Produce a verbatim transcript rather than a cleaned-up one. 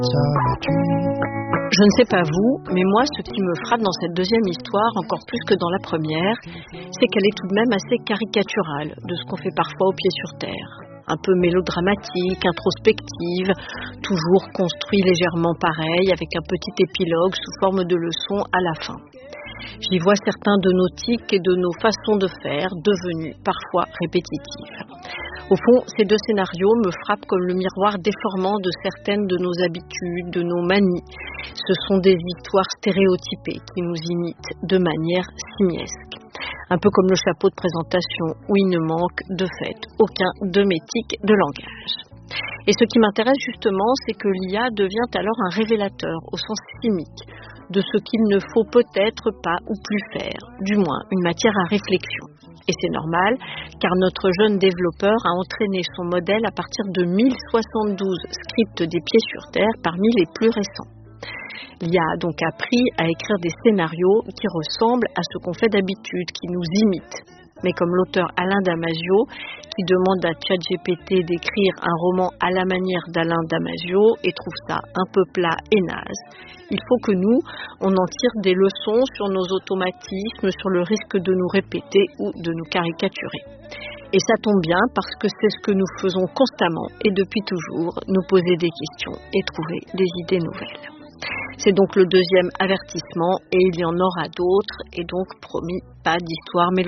Je ne sais pas vous, mais moi, ce qui me frappe dans cette deuxième histoire, encore plus que dans la première, c'est qu'elle est tout de même assez caricaturale de ce qu'on fait parfois au pied sur terre. Un peu mélodramatique, introspective, toujours construit légèrement pareil, avec un petit épilogue sous forme de leçon à la fin. J'y vois certains de nos tics et de nos façons de faire devenus parfois répétitives. Au fond, ces deux scénarios me frappent comme le miroir déformant de certaines de nos habitudes, de nos manies. Ce sont des histoires stéréotypées qui nous imitent de manière simiesque. Un peu comme le chapeau de présentation où il ne manque de fait aucun de mes tics de langage. Et ce qui m'intéresse justement, c'est que l'I A devient alors un révélateur au sens chimique de ce qu'il ne faut peut-être pas ou plus faire, du moins une matière à réflexion. Et c'est normal, car notre jeune développeur a entraîné son modèle à partir de mille soixante-douze scripts des pieds sur terre parmi les plus récents. L'I A a donc appris à écrire des scénarios qui ressemblent à ce qu'on fait d'habitude, qui nous imitent. Mais comme l'auteur Alain Damasio, qui demande à ChatGPT d'écrire un roman à la manière d'Alain Damasio et trouve ça un peu plat et naze, il faut que nous, on en tire des leçons sur nos automatismes, sur le risque de nous répéter ou de nous caricaturer. Et ça tombe bien parce que c'est ce que nous faisons constamment et depuis toujours, nous poser des questions et trouver des idées nouvelles. C'est donc le deuxième avertissement et il y en aura d'autres et donc promis pas d'histoire mélodramatique.